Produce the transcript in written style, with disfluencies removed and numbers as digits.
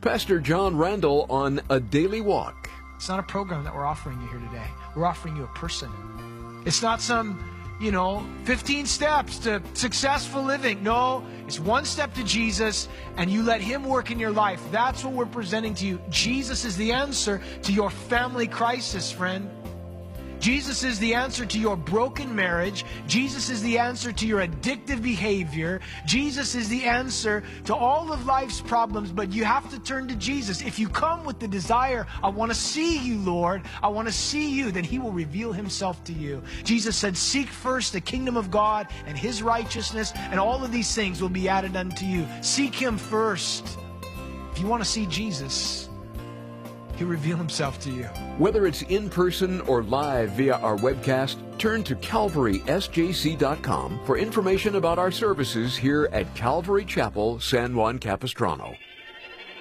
Pastor John Randall on A Daily Walk. It's not a program that we're offering you here today. We're offering you a person. It's not some, 15 steps to successful living. No, it's one step to Jesus, and you let Him work in your life. That's what we're presenting to you. Jesus is the answer to your family crisis, friend. Jesus is the answer to your broken marriage. Jesus is the answer to your addictive behavior. Jesus is the answer to all of life's problems, but you have to turn to Jesus. If you come with the desire, I want to see you, Lord, I want to see you, then He will reveal Himself to you. Jesus said, seek first the kingdom of God and His righteousness, and all of these things will be added unto you. Seek Him first. If you want to see Jesus, He'll reveal Himself to you. Whether it's in person or live via our webcast, turn to CalvarySJC.com for information about our services here at Calvary Chapel, San Juan Capistrano.